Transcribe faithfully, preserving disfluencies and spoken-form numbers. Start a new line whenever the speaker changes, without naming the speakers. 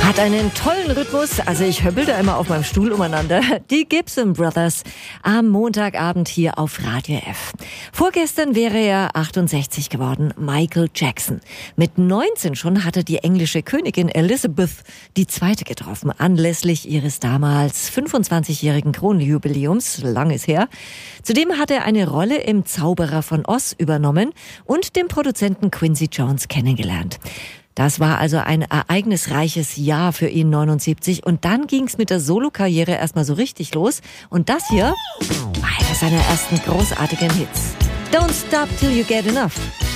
Hat einen tollen Rhythmus, also ich höppel da immer auf meinem Stuhl umeinander. Die Gibson Brothers am Montagabend hier auf Radio F. Vorgestern wäre er achtundsechzig geworden, Michael Jackson. Mit neunzehn schon hatte die englische Königin Elizabeth die Zweite getroffen, anlässlich ihres damals fünfundzwanzigjährigen Kronjubiläums, lang ist her. Zudem hat er eine Rolle im Zauberer von Oz übernommen und den Produzenten Quincy Jones kennengelernt. Das war also ein ereignisreiches Jahr für ihn, neunundsiebzig. Und dann ging's mit der Solokarriere erstmal so richtig los. Und das hier war einer seiner ersten großartigen Hits. Don't Stop Till You Get Enough.